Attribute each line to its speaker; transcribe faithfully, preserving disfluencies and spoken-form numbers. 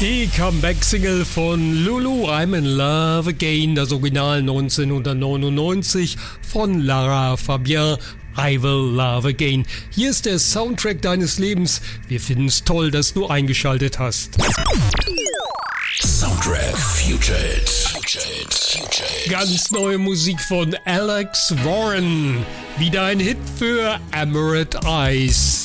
Speaker 1: Die Comeback-Single von Lulu, I'm in Love Again, das Original neunzehnhundertneunundneunzig von Lara Fabian, I Will Love Again. Hier ist der Soundtrack deines Lebens. Wir finden es toll, dass du eingeschaltet hast.
Speaker 2: Soundtrack Future Hits.
Speaker 1: Ganz neue Musik von Alex Warren. Wieder ein Hit für Emerald Eyes.